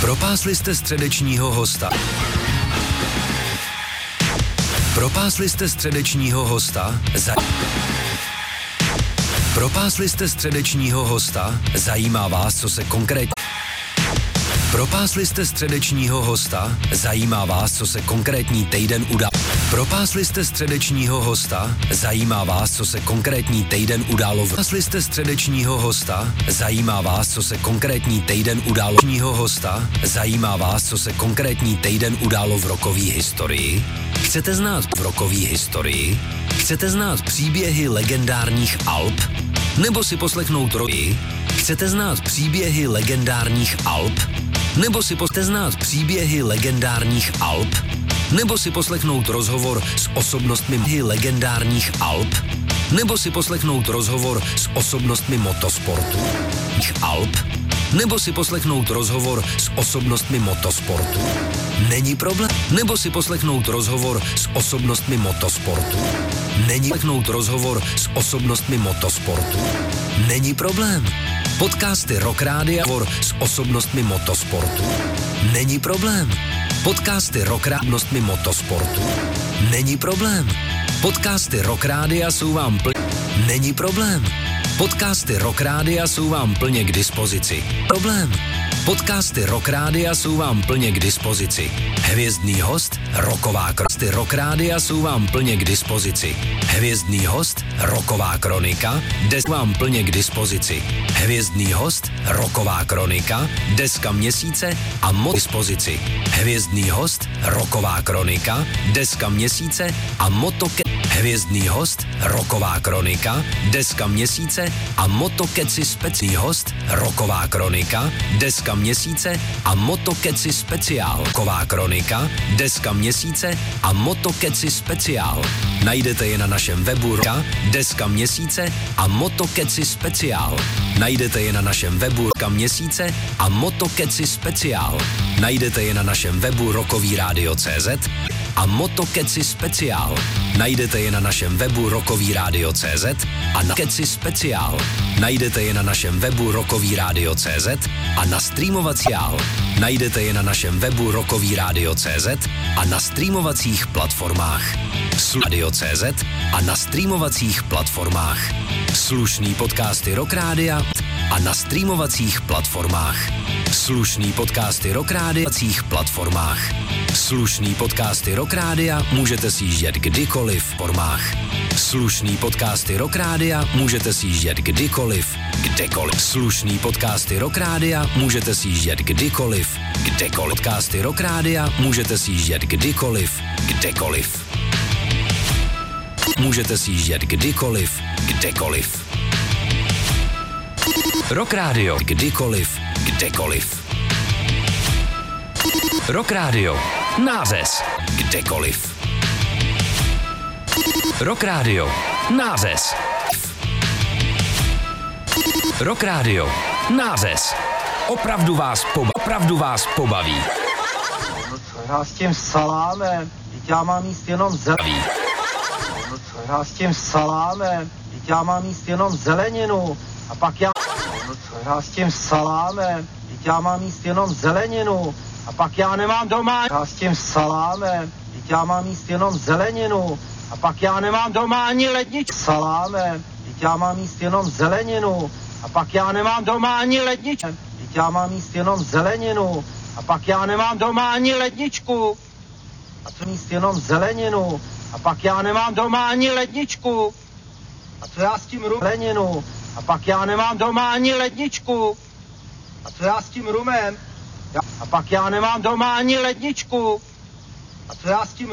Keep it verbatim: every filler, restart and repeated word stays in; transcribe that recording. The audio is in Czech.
Propásli jste středečního hosta. Propásli jste středečního hosta. Za... Propásli jste středečního hosta. Zajímá vás, co se konkrétně... Propásli jste středečního hosta. Zajímá vás, co se konkrétní týden udá... Propásli jste středečního hosta. Zajímá vás, co se konkrétní týden událo v... Propásli jste středečního hosta. Zajímá vás, co se konkrétní týden událo v... hosta. Zajímá vás, co se konkrétní týden událo v rockové historii. Chcete znát v rockové historii? Chcete znát příběhy legendárních Alp? Nebo si poslechnout roky? Chcete znát příběhy legendárních Alp? Nebo si poste znát příběhy legendárních Alp? Nebo si poslechnout rozhovor s osobnostmi legendárních Alp? Nebo si poslechnout rozhovor s osobnostmi motosportu? Alp? Nebo si poslechnout rozhovor s osobnostmi motosportu? Není problém. Nebo si poslechnout rozhovor s osobnostmi motosportu? Není poslechnout rozhovor s osobnostmi motosportu? Není problém. Podcasty Rock Rádia s osobnostmi motosportu? Není problém. Podcasty Rock Rádia motosportu? Není problém. Podcasty Rock Rádia jsou vám plně... Není problém. Podcasty Rock Rádia jsou vám plně k dispozici. Problém. Podcasty Rock Rádia jsou vám plně k dispozici. Hvězdný host, rocková kronika. Rock Rádia jsou vám plně k dispozici. Hvězdný host, rocková kronika, deska vám plně k dispozici. Hvězdný host, rocková kronika, deska měsíce a mo dispozici. Hvězdný host, rocková kronika, deska měsíce a motoke. Hvězdný host, rocková kronika, deska měsíce a motokeci speciální host, rocková kronika, deska měsíce a motokeci speciál. Rocková kronika, deska měsíce a motokeci speciál. Najdete je na našem webu deska měsíce a motokeci speciál. Najdete je na našem webu deska měsíce a motokeci speciál. Najdete je na našem webu rockový rádio tečka cé zet a motokeci speciál. Najdete je na našem webu rockový rádio tečka cé zet a na keci speciál. Najdete je na našem webu rockový rádio tečka cé zet a na streamovací. Najdete je na našem webu rockový rádio tečka cé zet a na streamovacích platformách. Radio tečka cé zet a na streamovacích platformách. Slušný podcasty Rock Rádia a na streamovacích platformách. Slušný podcasty Rock Rádia na platformách. Slušný podcasty Rock Rádia můžete sjíždět kdykoliv v formách. Slušný podcasty Rock Rádia můžete sjíždět kdykoliv, kdekoliv. Slušný podcasty Rock Rádia můžete sjíždět kdykoliv, kdekoliv. Podcasty Rock Rádia můžete sjíždět kdykoliv, kdekoliv. Můžete sjíždět kdykoliv, kdekoliv. Rock Radio, kdykoliv, kdekoliv. Rock Radio, nářez, kdekoliv. Rock Radio, nářez. Rock Radio, nářez. Opravdu vás, poba- opravdu vás pobaví. No co já s tím salámem? Teď já mám jíst jenom zeleninu. No co já s tím salámem? Teď já mám jíst jenom zeleninu. A pak já... No co já s tím salámem? Teď já mám jíst jenom zeleninu. A pak já nemám doma... Já s tím salámem. Teď já mám jíst jenom zeleninu. A pak já nemám doma ani ledničku. Salámem. Teď já mám jíst jenom zeleninu. A pak já nemám doma ani ledničku. Teď já mám jíst jenom zeleninu. A pak já nemám doma ani ledničku. A co jíst jenom zeleninu. A pak já nemám doma ani ledničku. A co já s tím rum... Zeleninu. A pak já nemám doma ani ledničku. A co já s tím rumem? A pak já nemám doma ani ledničku. A co já s tím